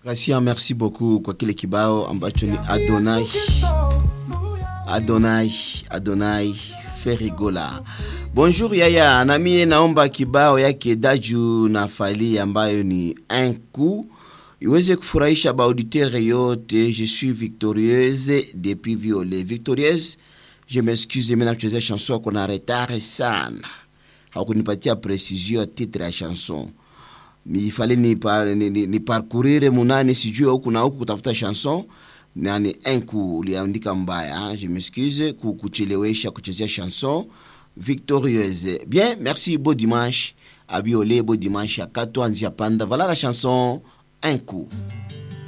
Gracia, merci beaucoup kwa kile kibao ambacho ni Adonai Ferigola. Bonjour Yaya, na mie naomba kibao yake Daju na Fali ambayo ni un coup. Iweze kufurahisha baauditeur yote. Je suis victorieuse depuis Violet. Victorieuse, je m'excuse de maintenant kucheza chanson kuna retard sana. Hakunipatia precision ya titre ya chanson. Il fallait ni parcourir munane sijui huku na huku kutafuta chanson na ni un coup uliandika mbaya. Je m'excuse kuchelewesha kuchezea chanson victorieuse. Bien, merci, beau dimanche à Violet, beau dimanche à Kato Anzia Panda. Voilà la chanson Un coup.